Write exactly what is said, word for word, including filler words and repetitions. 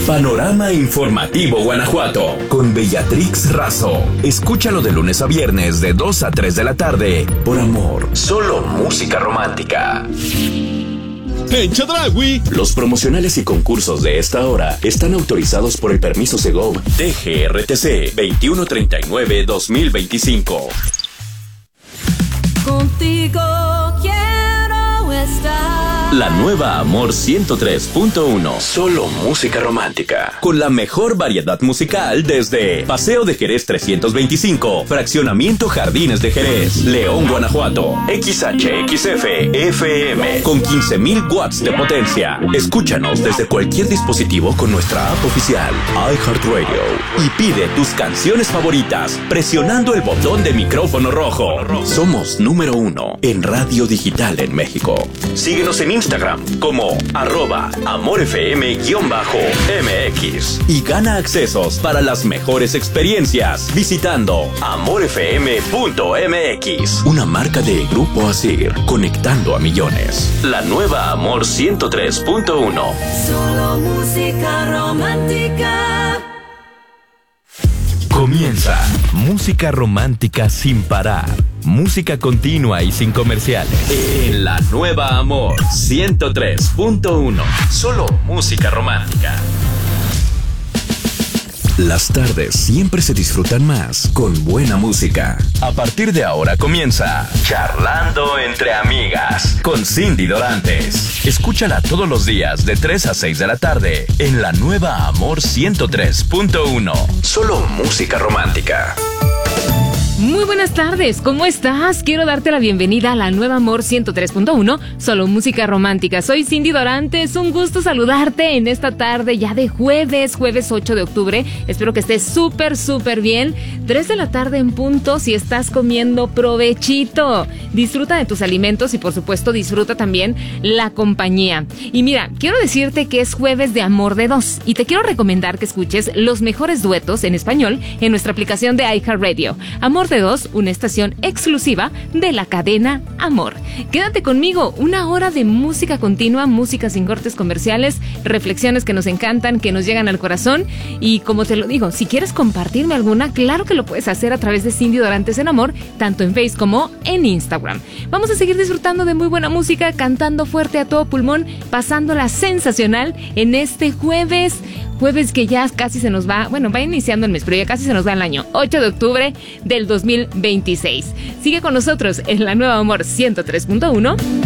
Panorama Informativo Guanajuato con Bellatrix Razo. Escúchalo de lunes a viernes de dos a tres de la tarde por Amor. Solo música romántica. En Chedraui, los promocionales y concursos de esta hora están autorizados por el permiso Segov D G R T C veintiuno treinta y nueve dos mil veinticinco. Contigo quiero estar. La nueva Amor ciento tres punto uno. Solo música romántica. Con la mejor variedad musical desde Paseo de Jerez trescientos veinticinco, Fraccionamiento Jardines de Jerez, León, Guanajuato. X H X F F M con quince mil watts de potencia. Escúchanos desde cualquier dispositivo con nuestra app oficial iHeartRadio y pide tus canciones favoritas presionando el botón de micrófono rojo. Somos número uno en radio digital en México. Síguenos en Instagram como arroba amorfm-mx y gana accesos para las mejores experiencias visitando amorfm punto m x. Una marca de Grupo Asir, conectando a millones. La nueva Amor ciento tres punto uno. Solo música romántica. Comienza Música Romántica sin parar. Música continua y sin comerciales. En la nueva Amor ciento tres punto uno. Solo música romántica. Las tardes siempre se disfrutan más con buena música. A partir de ahora comienza Charlando entre Amigas con Cindy Dorantes. Escúchala todos los días de tres a seis de la tarde en la nueva Amor ciento tres punto uno. Solo música romántica. Muy buenas tardes, ¿cómo estás? Quiero darte la bienvenida a la nueva Amor ciento tres punto uno, solo música romántica. Soy Cindy Dorantes, un gusto saludarte en esta tarde ya de jueves, jueves ocho de octubre. Espero que estés súper, súper bien. tres de la tarde en punto, si estás comiendo, provechito. Disfruta de tus alimentos y por supuesto disfruta también la compañía. Y mira, quiero decirte que es jueves de Amor de Dos y te quiero recomendar que escuches los mejores duetos en español en nuestra aplicación de iHeartRadio. Amor de Dos, una estación exclusiva de la cadena Amor. Quédate conmigo, una hora de música continua, música sin cortes comerciales, reflexiones que nos encantan, que nos llegan al corazón. Y como te lo digo, si quieres compartirme alguna, claro que lo puedes hacer a través de Cindy Dorantes en Amor, tanto en Facebook como en Instagram. Vamos a seguir disfrutando de muy buena música, cantando fuerte a todo pulmón, pasándola sensacional en este jueves. Jueves que ya casi se nos va, bueno, va iniciando el mes, pero ya casi se nos va el año, ocho de octubre del dos mil veintiséis. Sigue con nosotros en la nueva Amor ciento tres punto uno.